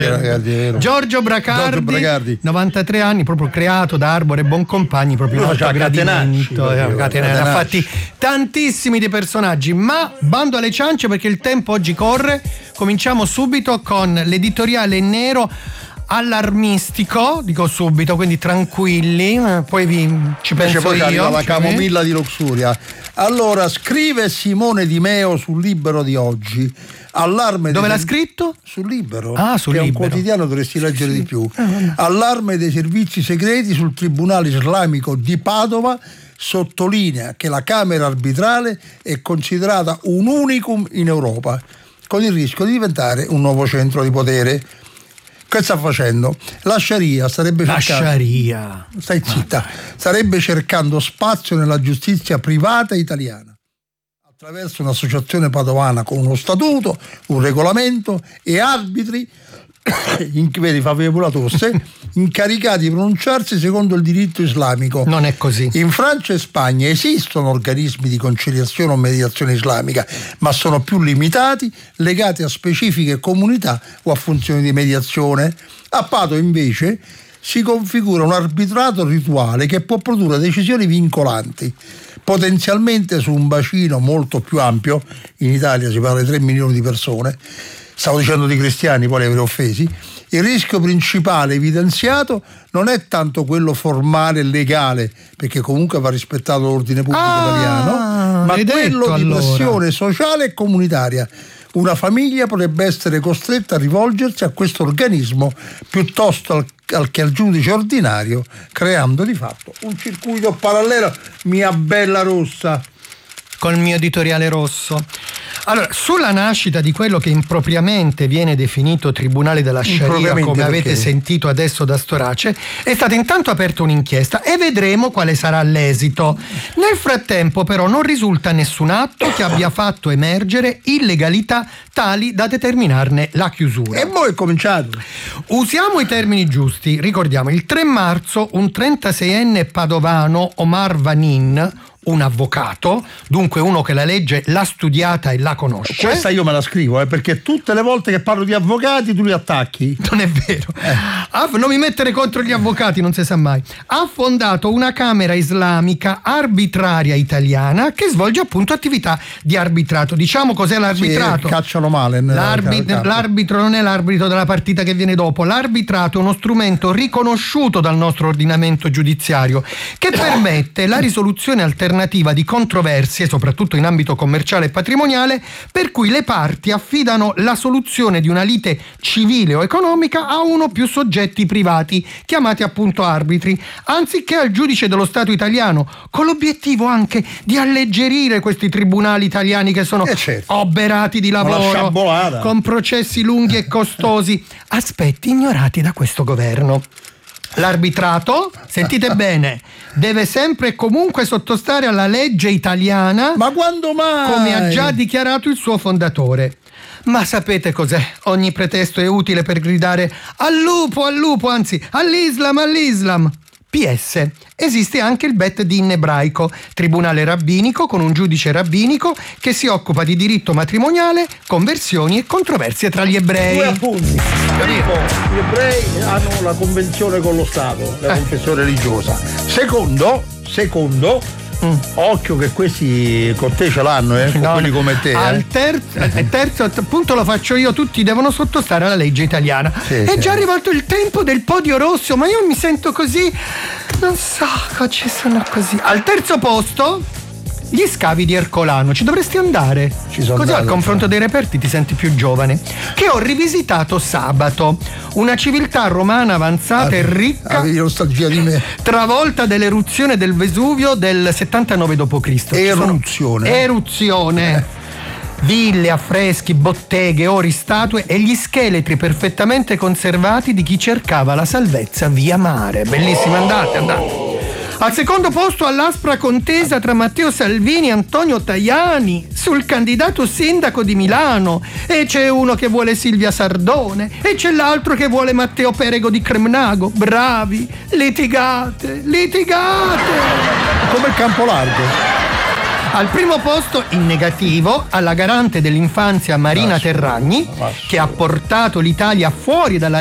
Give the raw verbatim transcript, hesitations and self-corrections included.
Giorgio Bracardi, Giorgio Bracardi, novantatré anni, proprio creato da Arbore Boncompagni, proprio in alto gradimento, ha fatti tantissimi dei personaggi. Ma bando alle ciance, perché il tempo oggi corre. Cominciamo subito con l'editoriale nero allarmistico, dico subito, quindi tranquilli, poi vi, ci penso poi io. La camomilla di Luxuria. Allora, scrive Simone Di Meo sul Libero di oggi. Allarme Dove l'ha ser- scritto? Sul Libero. Ah, sul che Libero. È un quotidiano, dovresti leggere sì. di più. Allarme dei servizi segreti sul Tribunale Islamico di Padova. Sottolinea che la Camera arbitrale è considerata un unicum in Europa, con il rischio di diventare un nuovo centro di potere. Che sta facendo? La Sharia starebbe la cercando. Sharia. Stai zitta. Starebbe cercando spazio nella giustizia privata italiana attraverso un'associazione padovana con uno statuto, un regolamento e arbitri in, vedi, fa pure la tosse, incaricati di pronunciarsi secondo il diritto islamico. Non è così. In Francia e Spagna esistono organismi di conciliazione o mediazione islamica, ma sono più limitati, legati a specifiche comunità o a funzioni di mediazione. A Padova invece si configura un arbitrato rituale che può produrre decisioni vincolanti, potenzialmente su un bacino molto più ampio. In Italia si parla di tre milioni di persone. Stavo dicendo di cristiani, poi li avrei offesi. Il rischio principale evidenziato non è tanto quello formale e legale, perché comunque va rispettato l'ordine pubblico ah, italiano, ma quello detto, di allora. pressione sociale e comunitaria. Una famiglia potrebbe essere costretta a rivolgersi a questo organismo piuttosto al, al che al giudice ordinario, creando di fatto un circuito parallelo. Mia bella rossa. Col mio editoriale rosso. Allora, sulla nascita di quello che impropriamente viene definito Tribunale della Sharia, come avete perché? sentito adesso da Storace, è stata intanto aperta un'inchiesta e vedremo quale sarà l'esito. Nel frattempo però non risulta nessun atto che abbia fatto emergere illegalità tali da determinarne la chiusura. E voi è cominciato. Usiamo i termini giusti. Ricordiamo, il tre marzo un trentaseienne padovano, Omar Vanin, un avvocato, dunque uno che la legge l'ha studiata e la conosce. Questa io me la scrivo, eh, perché tutte le volte che parlo di avvocati tu li attacchi. Non è vero. Eh. Ha, non mi mettere contro gli avvocati, non si sa mai. Ha fondato una Camera islamica arbitraria italiana che svolge appunto attività di arbitrato. Diciamo cos'è l'arbitrato? Sì, cacciano male. L'arbit- l'arbitro non è l'arbitro della partita che viene dopo. L'arbitrato è uno strumento riconosciuto dal nostro ordinamento giudiziario che permette la risoluzione alternativa di controversie, soprattutto in ambito commerciale e patrimoniale, per cui le parti affidano la soluzione di una lite civile o economica a uno o più soggetti privati, chiamati appunto arbitri, anziché al giudice dello Stato italiano, con l'obiettivo anche di alleggerire questi tribunali italiani che sono eh certo. oberati di lavoro, con processi lunghi e costosi, aspetti ignorati da questo governo. L'arbitrato, sentite bene, deve sempre e comunque sottostare alla legge italiana. Ma quando mai? Come ha già dichiarato il suo fondatore. Ma sapete cos'è? Ogni pretesto è utile per gridare al lupo, al lupo, anzi all'Islam, all'Islam. P S. Esiste anche il Bet Din ebraico, tribunale rabbinico con un giudice rabbinico che si occupa di diritto matrimoniale, conversioni e controversie tra gli ebrei. Due appunti. Primo, gli ebrei hanno la convenzione con lo Stato, la eh. confessione religiosa. Secondo, secondo, Mm. occhio che questi con te ce l'hanno, eh, con no, quelli come te. Al eh. terzo, al terzo punto lo faccio io, tutti devono sottostare alla legge italiana. Sì, è sì. già arrivato il tempo del podio rosso, ma io mi sento così, non so, oggi sono così. Al terzo posto, gli scavi di Ercolano, ci dovresti andare. Ci sono Così andato, al confronto dei reperti ti senti più giovane. Che ho rivisitato sabato. Una civiltà romana avanzata ah, e ricca. Avevi nostalgia di me. Travolta dall'eruzione del Vesuvio del settantanove dopo Cristo. Eruzione. Eruzione. Eh. Ville, affreschi, botteghe, ori, statue e gli scheletri perfettamente conservati di chi cercava la salvezza via mare. Bellissimo, andate, andate. Al secondo posto all'aspra contesa tra Matteo Salvini e Antonio Tajani sul candidato sindaco di Milano. E c'è uno che vuole Silvia Sardone e c'è l'altro che vuole Matteo Perego di Cremnago. Bravi, litigate, litigate. Come il campo largo. Al primo posto, in negativo, alla garante dell'infanzia Marina Terragni, che ha portato l'Italia fuori dalla